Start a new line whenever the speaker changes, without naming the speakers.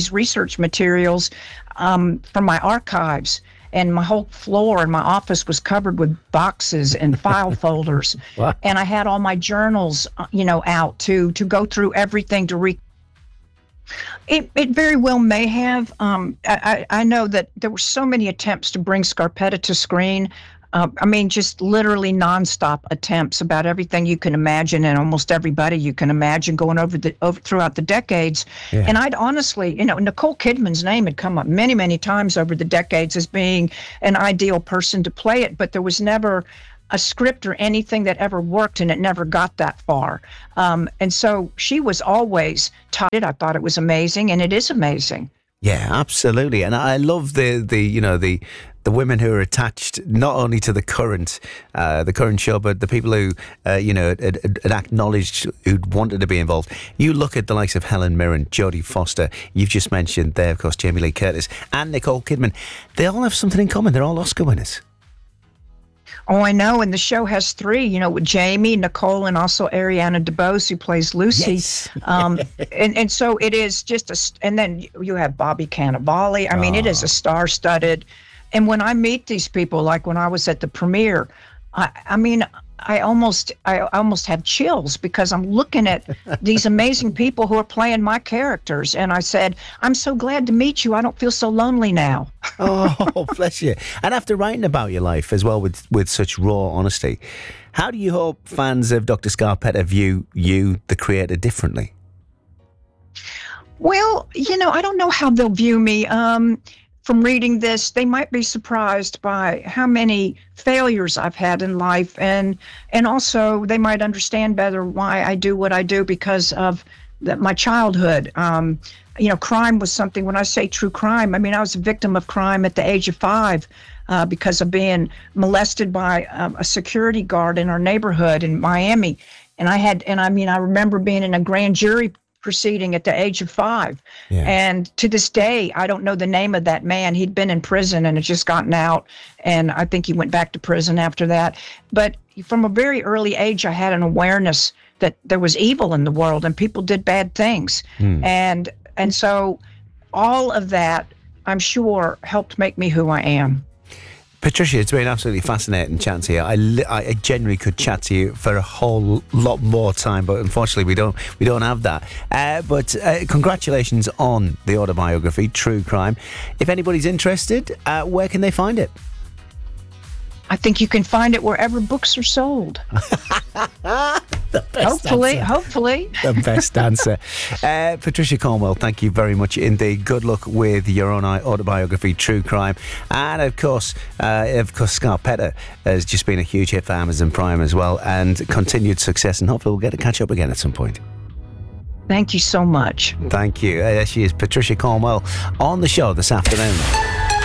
these research materials from my archives. And my whole floor in my office was covered with boxes and file folders.
Wow.
And I had all my journals, out to go through everything to It very well may have. I know that there were so many attempts to bring Scarpetta to screen. Just literally nonstop attempts about everything you can imagine and almost everybody you can imagine going over throughout the decades.
Yeah.
And I'd honestly, Nicole Kidman's name had come up many, many times over the decades as being an ideal person to play it, but there was never a script or anything that ever worked, and it never got that far. And so she was always taught it. I thought it was amazing, and it is amazing.
Yeah, absolutely. And I love the women who are attached not only to the current show, but the people who had acknowledged who'd wanted to be involved. You look at the likes of Helen Mirren, Jodie Foster. You've just mentioned there, of course, Jamie Lee Curtis and Nicole Kidman. They all have something in common. They're all Oscar winners.
Oh, I know. And the show has three, with Jamie, Nicole, and also Ariana DeBose, who plays Lucy.
Yes.
And so it is just and then you have Bobby Cannavale. It is a star-studded. And when I meet these people, like when I was at the premiere, I almost have chills because I'm looking at these amazing people who are playing my characters. And I said, I'm so glad to meet you. I don't feel so lonely now.
Oh, bless you. And after writing about your life as well with such raw honesty, how do you hope fans of Dr. Scarpetta view you, the creator, differently?
Well, I don't know how they'll view me. From reading this, they might be surprised by how many failures I've had in life, and also they might understand better why I do what I do because of my childhood. Crime was something. When I say true crime, I was a victim of crime at the age of 5 because of being molested by a security guard in our neighborhood in Miami, I remember being in a grand jury proceeding at the age of 5.
Yeah.
And to this day, I don't know the name of that man. He'd been in prison and had just gotten out. And I think he went back to prison after that. But from a very early age, I had an awareness that there was evil in the world and people did bad things. And so all of that, I'm sure, helped make me who I am.
Patricia, it's been absolutely fascinating chatting to you. I genuinely could chat to you for a whole lot more time, but unfortunately we don't have that. But congratulations on the autobiography, True Crime. If anybody's interested, where can they find it?
I think you can find it wherever books are sold.
The best
Hopefully.
The best answer. Patricia Cornwell, thank you very much indeed. Good luck with your own autobiography, True Crime. And of course, Scarpetta has just been a huge hit for Amazon Prime as well, and continued success, and hopefully we'll get to catch up again at some point.
Thank you so much.
Thank you. She is Patricia Cornwell on the show this afternoon.